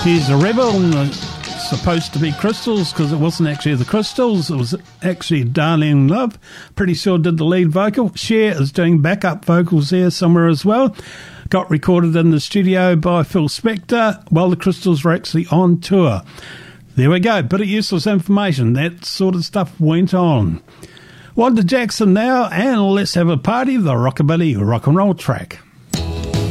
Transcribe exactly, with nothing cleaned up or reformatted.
She's a rebel, and uh, supposed to be Crystals, because it wasn't actually the Crystals, it was actually Darlene Love. Pretty sure did the lead vocal. Cher is doing backup vocals there somewhere as well. Got recorded in the studio by Phil Spector while the Crystals were actually on tour. There we go, bit of useless information. That sort of stuff went on. Wanda Jackson now, and let's have a party, the Rockabilly rock and roll track.